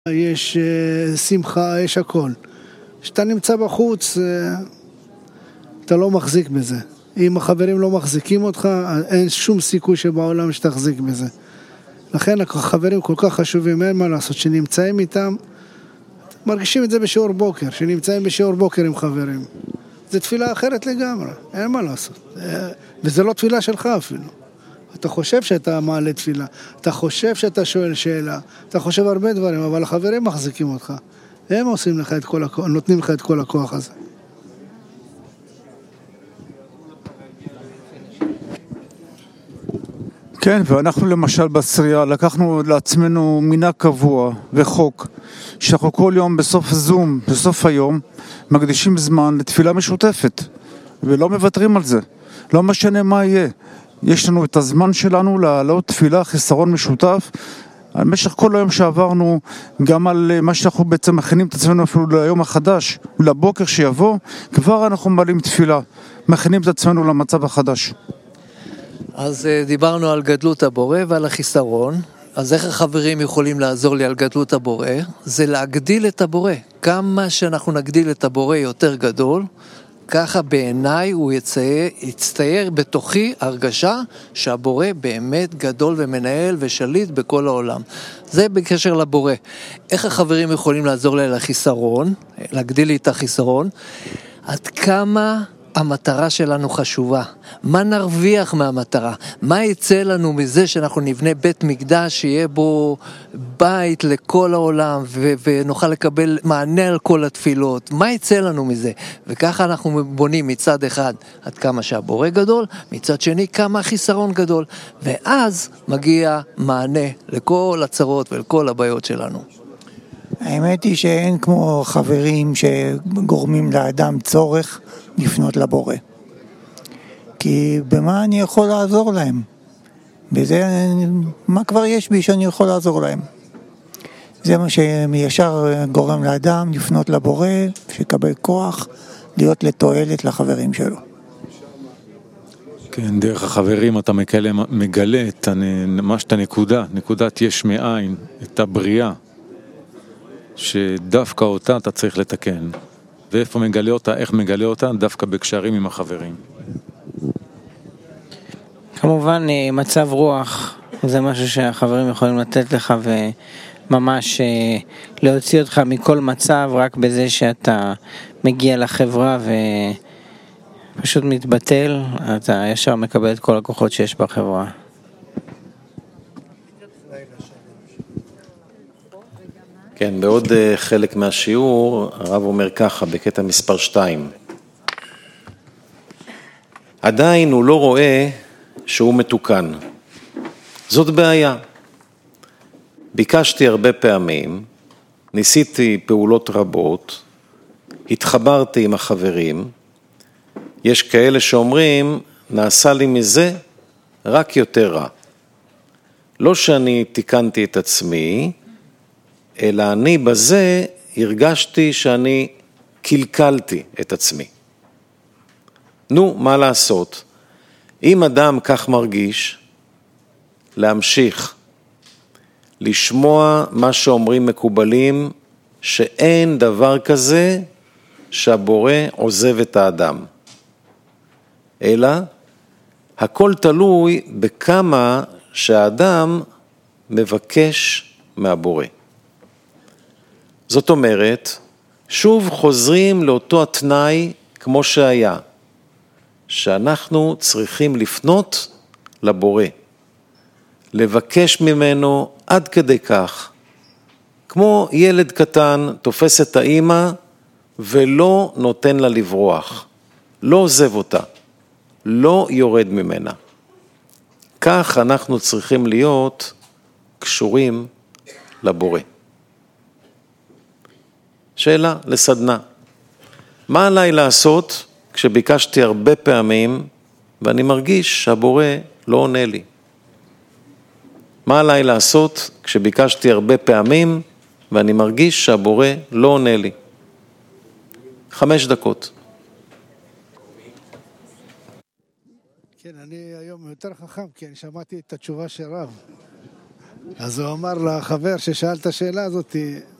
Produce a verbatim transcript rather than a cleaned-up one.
יש שמחה, יש הכל. כשאתה נמצא בחוץ, אתה לא מחזיק בזה. אם החברים לא מחזיקים אותך, אין שום סיכוי שבעולם שתחזיק בזה. לכן החברים כל כך חשובים, אין מה לעשות, שנמצאים איתם, מרגישים את זה בשיעור בוקר, שנמצאים בשיעור בוקר עם חברים. זה תפילה אחרת לגמרי, אין מה לעשות. וזה לא תפילה שלך אפילו. אתה חושב שאתה מעלה תפילה, אתה חושב שאתה שואל שאלה, אתה חושב הרבה דברים, אבל החברים מחזיקים אותך. הם עושים לך את כל הכוח, נותנים לך את כל הכוח הזה. כן, ואנחנו למשל בסרייה לקחנו לעצמנו מינה קבוע וחוק, שאנחנו כל יום בסוף זום, בסוף היום, מקדישים זמן לתפילה משותפת, ולא מוותרים על זה. לא משנה מה יהיה. יש לנו את הזמן שלנו לעלות תפילה, חיסרון משותף, במשך כל היום שעברנו, גם על מה שאנחנו בעצם מכינים את עצמנו אפילו ליום החדש, לבוקר שיבוא, כבר אנחנו מעלים תפילה, מכינים את עצמנו למצב החדש. אז דיברנו על גדלות הבורא ועל החיסרון. אז איך החברים יכולים לעזור לי על גדלות הבורא? זה להגדיל את הבורא. כמה שאנחנו נגדיל את הבורא יותר גדול, ככה בעיניי הוא יצייר, יצטייר בתוכי הרגשה שהבורא באמת גדול ומנהל ושליט בכל העולם. זה בקשר לבורא. איך החברים יכולים לעזור לי על החיסרון, להגדיל לי את החיסרון? עד כמה המטרה שלנו חשובה. מה נרוויח מהמטרה? מה יצא לנו מזה שאנחנו נבנה בית מקדש שיהיה בו בית לכל העולם ו- ונוכל לקבל מענה על כל התפילות? מה יצא לנו מזה? וככה אנחנו בונים מצד אחד עד כמה שהבורא גדול, מצד שני כמה החיסרון גדול. ואז מגיע מענה לכל הצרות ולכל הבעיות שלנו. האמת היא שאין כמו חברים שגורמים לאדם צורך לפנות לבורא. כי במה אני יכול לעזור להם? בזה, מה כבר יש בי שאני יכול לעזור להם? זה מה שישר גורם לאדם לפנות לבורא, שיקבל כוח, להיות לתועלת לחברים שלו. כן, דרך החברים אתה מגלה, מגלה את ממש את הנקודה, נקודת יש מאין, את הבריאה, שדווקא אותה אתה צריך לתקן. ואיפה מגלה אותה, איך מגלה אותה? דווקא בקשרים עם החברים. כמובן, מצב רוח זה משהו שהחברים יכולים לתת לך וממש להוציא אותך מכל מצב רק בזה שאתה מגיע לחברה ופשוט מתבטל, אתה ישר מקבל את כל הכוחות שיש בחברה. כן, בעוד חלק מהשיעור, הרב אומר ככה, בקטע מספר שתיים. עדיין הוא לא רואה שהוא מתוקן. זאת בעיה. ביקשתי הרבה פעמים, ניסיתי פעולות רבות, התחברתי עם החברים, יש כאלה שאומרים, נעשה לי מזה רק יותר רע. לא שאני תיקנתי את עצמי, אלא אני בזה הרגשתי שאני קלקלתי את עצמי. נו, מה לעשות? אם אדם כך מרגיש, להמשיך, לשמוע מה שאומרים מקובלים, שאין דבר כזה שהבורא עוזב את האדם. אלא, הכל תלוי בכמה שהאדם מבקש מהבורא. זאת אומרת, שוב חוזרים לאותו התנאי כמו שהיה, שאנחנו צריכים לפנות לבורא, לבקש ממנו עד כדי כך, כמו ילד קטן תופס את האמא ולא נותן לה לברוח, לא עוזב אותה, לא יורד ממנה. כך אנחנו צריכים להיות קשורים לבורא. שאלה לסדנה. מה עליי לעשות כשביקשתי הרבה פעמים ואני מרגיש שהבורא לא עונה לי? מה עליי לעשות כשביקשתי הרבה פעמים ואני מרגיש שהבורא לא עונה לי? חמש דקות. כן, אני היום יותר חכם, כי אני שמעתי את התשובה של רב. אז הוא אמר לחבר ששאל את השאלה הזאת,